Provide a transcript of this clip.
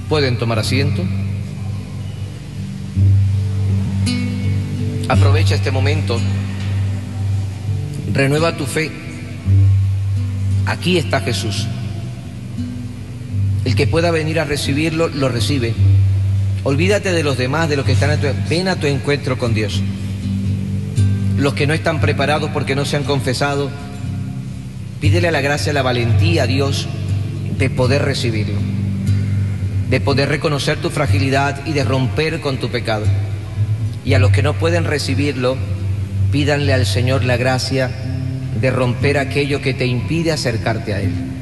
Pueden tomar asiento. Aprovecha este momento. Renueva tu fe. Aquí está Jesús. El que pueda venir a recibirlo, lo recibe. Olvídate de los demás, de los que están a tu... Ven a tu encuentro con Dios. Los que no están preparados porque no se han confesado, pídele la gracia, la valentía a Dios de poder recibirlo, de poder reconocer tu fragilidad y de romper con tu pecado. Y a los que no pueden recibirlo, pídanle al Señor la gracia de romper aquello que te impide acercarte a Él.